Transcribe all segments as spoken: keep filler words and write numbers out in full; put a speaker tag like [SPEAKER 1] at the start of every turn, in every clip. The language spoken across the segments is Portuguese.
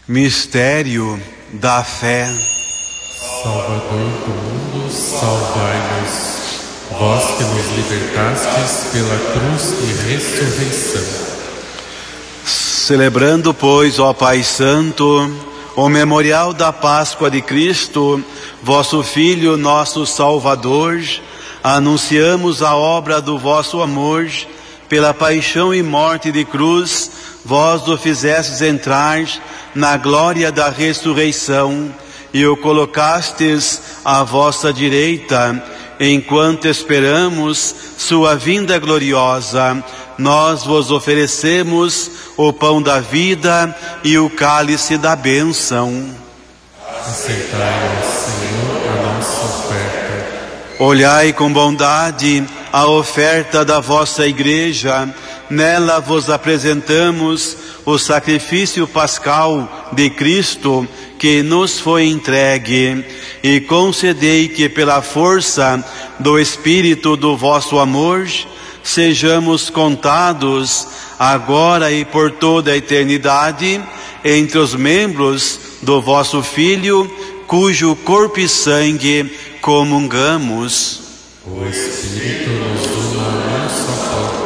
[SPEAKER 1] Mistério da fé.
[SPEAKER 2] Salvador do mundo, salvai-nos. Vós que nos libertastes pela cruz e ressurreição.
[SPEAKER 1] Celebrando, pois, ó Pai Santo, o memorial da Páscoa de Cristo, vosso Filho, nosso Salvador, anunciamos a obra do vosso amor. Pela paixão e morte de cruz, vós o fizestes entrar na glória da ressurreição e o colocastes à vossa direita. Enquanto esperamos sua vinda gloriosa, nós vos oferecemos o pão da vida e o cálice da bênção.
[SPEAKER 2] Aceitai, Senhor, a nossa oferta.
[SPEAKER 1] Olhai com bondade a oferta da vossa Igreja. Nela vos apresentamos o sacrifício pascal de Cristo que nos foi entregue, e concedei que pela força do Espírito do vosso amor sejamos contados agora e por toda a eternidade entre os membros do vosso Filho, cujo corpo e sangue comungamos.
[SPEAKER 2] O Espírito nos una num só corpo.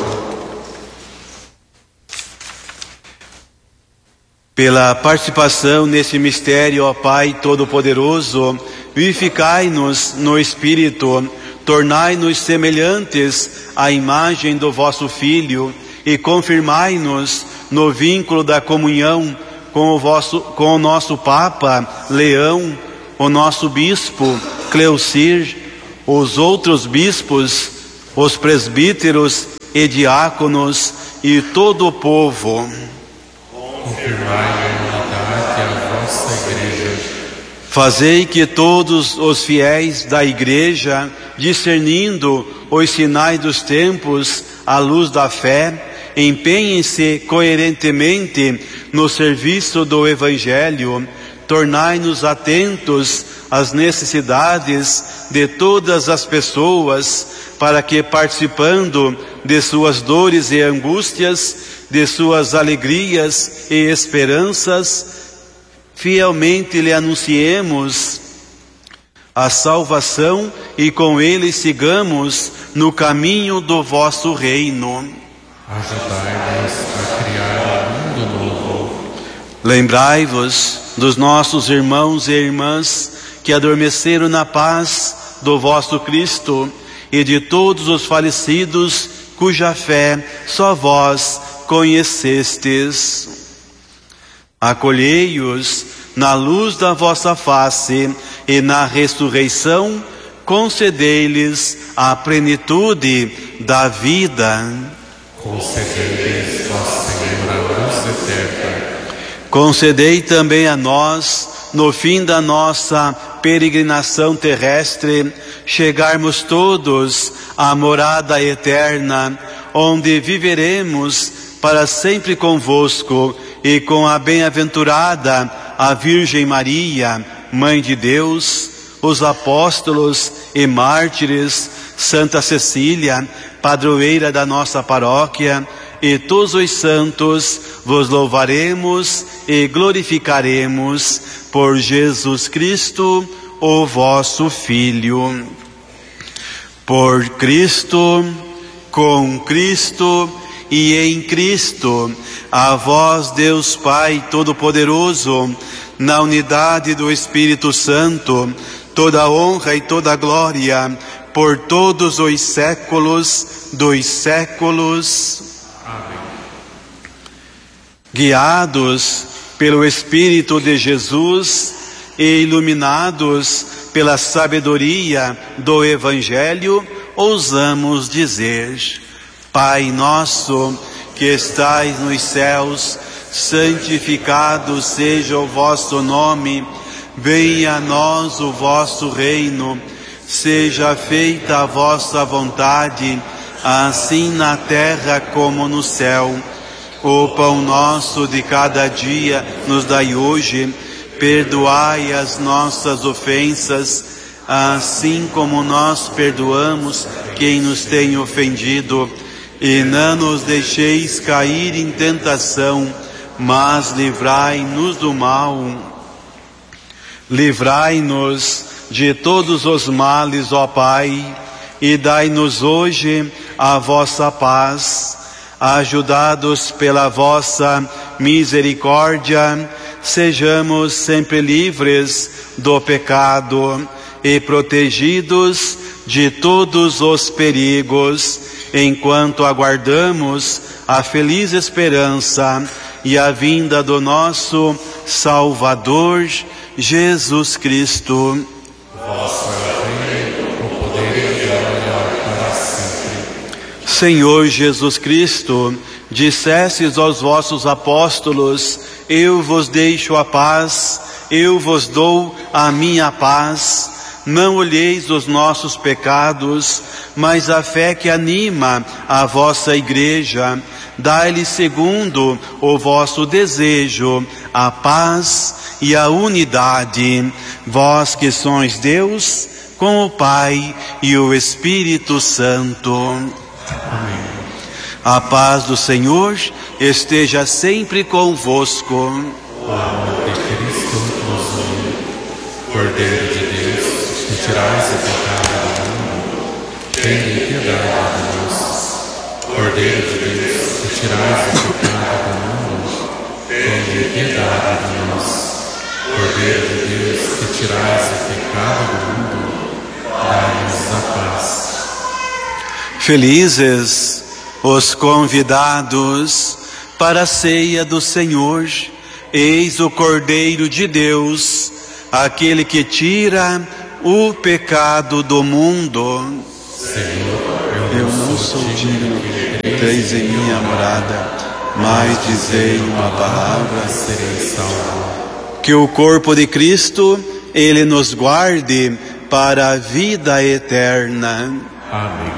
[SPEAKER 1] Pela participação nesse mistério, ó Pai Todo-Poderoso, vivificai-nos no Espírito, tornai-nos semelhantes à imagem do vosso Filho e confirmai-nos no vínculo da comunhão com o, vosso, com o nosso Papa Leão, o nosso Bispo Cleocir, os outros bispos, os presbíteros e diáconos e todo o povo.
[SPEAKER 2] Confirmai a unidade a vossa Igreja.
[SPEAKER 1] Fazei que todos os fiéis da Igreja, discernindo os sinais dos tempos à luz da fé, empenhem-se coerentemente no serviço do Evangelho. Tornai-nos atentos às necessidades de todas as pessoas, para que, participando de suas dores e angústias, de suas alegrias e esperanças, fielmente lhe anunciemos a salvação e com ele sigamos no caminho do vosso reino.
[SPEAKER 2] Ajudai-nos a criar um mundo novo.
[SPEAKER 1] Lembrai-vos dos nossos irmãos e irmãs que adormeceram na paz do vosso Cristo e de todos os falecidos cuja fé só vós conhecestes. Acolhei-os na luz da vossa face e na ressurreição concedei-lhes a plenitude da vida.
[SPEAKER 2] Concedei-lhes, ó Senhor, a luz eterna.
[SPEAKER 1] Concedei também a nós, no fim da nossa peregrinação terrestre, chegarmos todos à morada eterna, onde viveremos para sempre convosco e com a bem-aventurada a Virgem Maria, Mãe de Deus, os apóstolos e mártires, Santa Cecília, padroeira da nossa paróquia, e todos os santos, vos louvaremos e glorificaremos por Jesus Cristo, o vosso Filho. Por Cristo, com Cristo e em Cristo, a vós, Deus Pai Todo-Poderoso, na unidade do Espírito Santo, toda honra e toda glória, por todos os séculos dos séculos.
[SPEAKER 2] Amém.
[SPEAKER 1] Guiados pelo Espírito de Jesus e iluminados pela sabedoria do Evangelho, ousamos dizer: Pai nosso que estais nos céus, santificado seja o vosso nome, venha a nós o vosso reino, seja feita a vossa vontade, assim na terra como no céu. O pão nosso de cada dia nos dai hoje, perdoai as nossas ofensas, assim como nós perdoamos quem nos tem ofendido, e não nos deixeis cair em tentação, mas livrai-nos do mal. Livrai-nos de todos os males, ó Pai, e dai-nos hoje a vossa paz. Ajudados pela vossa misericórdia, sejamos sempre livres do pecado e protegidos de todos os perigos, enquanto aguardamos a feliz esperança e a vinda do nosso Salvador, Jesus Cristo.
[SPEAKER 2] Vosso é o poder e a glória para sempre.
[SPEAKER 1] Senhor Jesus Cristo, dissestes aos vossos apóstolos: eu vos deixo a paz, eu vos dou a minha paz. Não olheis os nossos pecados, mas a fé que anima a vossa igreja. Dai-lhe segundo o vosso desejo a paz e a unidade. Vós que sois Deus, com o Pai e o Espírito Santo.
[SPEAKER 2] Amém.
[SPEAKER 1] A paz do Senhor esteja sempre convosco.
[SPEAKER 2] O amor de Cristo nos une. Cordeiro de Deus, que tirais o pecado do mundo, tende piedade de nós. Cordeiro de Deus, que tirais o pecado do mundo, tende piedade de nós. Cordeiro de Deus, que tirais o pecado do mundo, dai-nos a paz.
[SPEAKER 1] Felizes os convidados para a ceia do Senhor. Eis o Cordeiro de Deus, aquele que tira o pecado do mundo.
[SPEAKER 2] Senhor,
[SPEAKER 1] Eu não sou digno que entreis em minha morada, mas dizei uma palavra,
[SPEAKER 2] serei salvo.
[SPEAKER 1] que o corpo de Cristo, Ele nos guarde para a vida eterna.
[SPEAKER 2] Amém.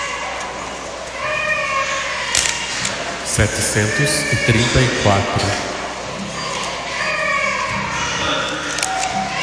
[SPEAKER 2] Setecentos e trinta e quatro.